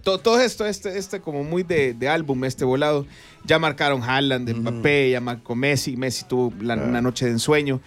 todo esto, como muy de álbum, volado. Ya marcaron Haaland, Mbappé, ya marcó Messi tuvo una noche de ensueño.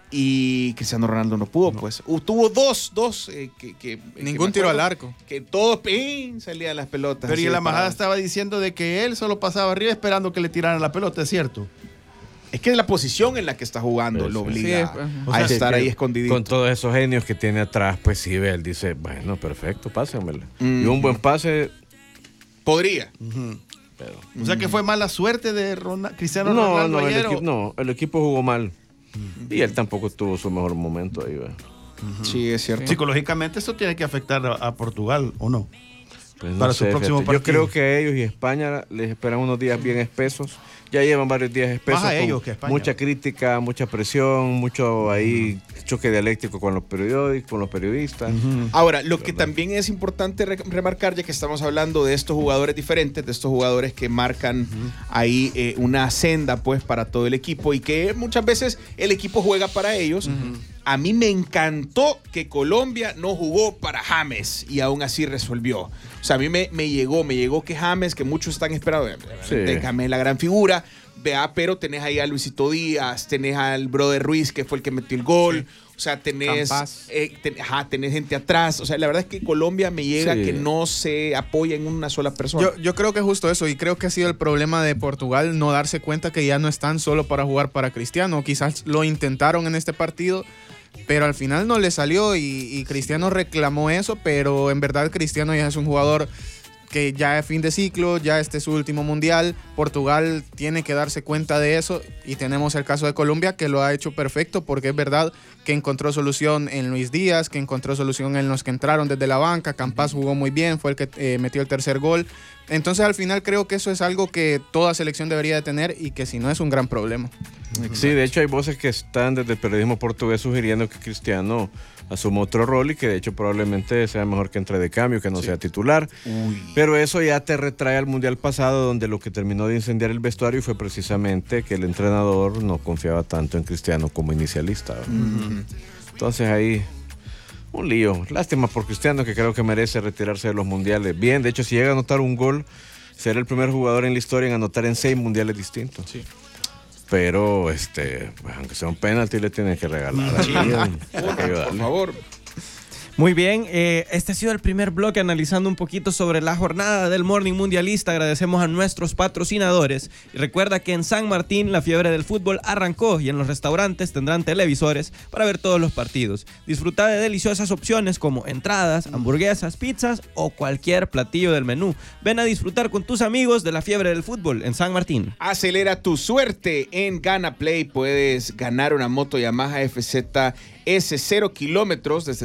Y Cristiano Ronaldo no pudo, pues. Tuvo dos que ningún tiro al arco. Que todos salían las pelotas. Pero y la majada estaba diciendo de que él solo pasaba arriba esperando que le tiraran la pelota, ¿es cierto? Es que la posición en la que está jugando lo obliga a estar ahí escondidito. Con todos esos genios que tiene atrás, pues sí, él dice, bueno, perfecto, pásenmela. Y un buen pase... Podría. Pero, o sea que fue mala suerte de Cristiano Ronaldo ayer. El equipo jugó mal. Y él tampoco tuvo su mejor momento ahí, ¿verdad? Sí, es cierto. Psicológicamente eso tiene que afectar a Portugal, ¿o no? Pues no sé, su próximo partido. Yo creo que a ellos y a España les esperan unos días bien espesos. Ya llevan varios días espesos. Más a ellos que a España. Mucha crítica, mucha presión, mucho ahí choque dialéctico con los periódicos, con los periodistas. Ahora, lo que también es importante remarcar, ya que estamos hablando de estos jugadores diferentes, de estos jugadores que marcan ahí una senda pues para todo el equipo y que muchas veces el equipo juega para ellos. A mí me encantó que Colombia no jugó para James y aún así resolvió. O sea, a mí me llegó que James, que muchos están esperando, James es la gran figura, pero tenés ahí a Luisito Díaz, tenés al brother Ruiz, que fue el que metió el gol. O sea, tenés gente atrás. O sea, la verdad es que Colombia me llega que no se apoya en una sola persona. Yo creo que es justo eso, y creo que ha sido el problema de Portugal, no darse cuenta que ya no están solo para jugar para Cristiano. Quizás lo intentaron en este partido, pero al final no le salió y Cristiano reclamó eso, pero en verdad Cristiano ya es un jugador que ya es fin de ciclo, ya este es su último mundial. Portugal tiene que darse cuenta de eso y tenemos el caso de Colombia que lo ha hecho perfecto, porque es verdad que encontró solución en Luis Díaz, que encontró solución en los que entraron desde la banca. Campas jugó muy bien, fue el que metió el tercer gol. Entonces al final creo que eso es algo que toda selección debería de tener y que si no es un gran problema. Sí, de hecho hay voces que están desde el periodismo portugués sugiriendo que Cristiano asuma otro rol y que de hecho probablemente sea mejor que entre de cambio, que no sea titular. Pero eso ya te retrae al mundial pasado, donde lo que terminó de incendiar el vestuario fue precisamente que el entrenador no confiaba tanto en Cristiano como inicialista. Entonces ahí un lío. Lástima por Cristiano, que creo que merece retirarse de los mundiales. Bien, de hecho si llega a anotar un gol, será el primer jugador en la historia en anotar en 6 mundiales distintos. Sí. Pero, aunque sea un penalti, le tienen que regalar. Por favor. Muy bien, este ha sido el primer bloque analizando un poquito sobre la jornada del Morning Mundialista. Agradecemos a nuestros patrocinadores. Y recuerda que en San Martín la fiebre del fútbol arrancó y en los restaurantes tendrán televisores para ver todos los partidos. Disfruta de deliciosas opciones como entradas, hamburguesas, pizzas o cualquier platillo del menú. Ven a disfrutar con tus amigos de la fiebre del fútbol en San Martín. Acelera tu suerte en Gana Play. Puedes ganar una moto Yamaha FZ S0 kilómetros desde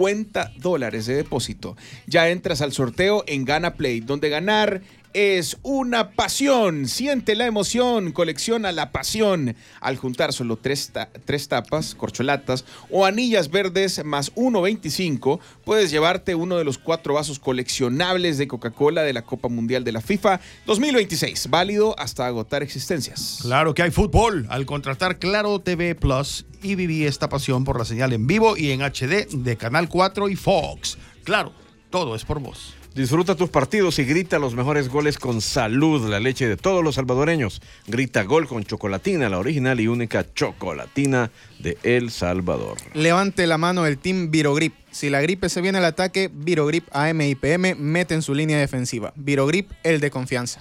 $50 de depósito. Ya entras al sorteo en Gana Play, donde ganar es una pasión. Siente la emoción, colecciona la pasión. Al juntar solo tres tapas, corcholatas o anillas verdes más 1.25, puedes llevarte uno de los 4 vasos coleccionables de Coca-Cola de la Copa Mundial de la FIFA 2026, válido hasta agotar existencias. Claro que hay fútbol. Al contratar Claro TV Plus y viví esta pasión por la señal en vivo y en HD de Canal 4 y Fox. Claro, todo es por vos. Disfruta tus partidos y grita los mejores goles con Salud, la leche de todos los salvadoreños. Grita gol con Chocolatina, la original y única Chocolatina de El Salvador. Levante la mano el Team Virogrip. Si la gripe se viene al ataque, Virogrip AM y PM meten su línea defensiva. Virogrip, el de confianza.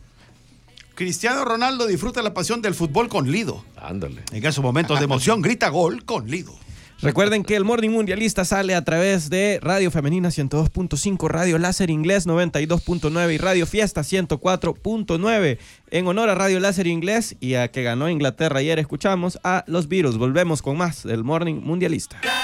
Cristiano Ronaldo disfruta la pasión del fútbol con Lido. Ándale. En esos momentos de emoción, grita gol con Lido. Recuerden que el Morning Mundialista sale a través de Radio Femenina 102.5, Radio Láser Inglés 92.9 y Radio Fiesta 104.9. En honor a Radio Láser Inglés y a que ganó Inglaterra ayer, escuchamos a los Beatles. Volvemos con más del Morning Mundialista.